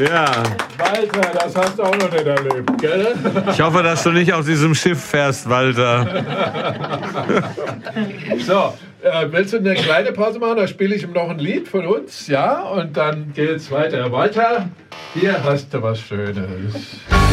Ja. Walter, das hast du auch noch nicht erlebt, gell? Ich hoffe, dass du nicht auf diesem Schiff fährst, Walter. So, willst du eine kleine Pause machen? Da spiele ich ihm noch ein Lied von uns, ja? Und dann geht's weiter. Walter, hier hast du was Schönes.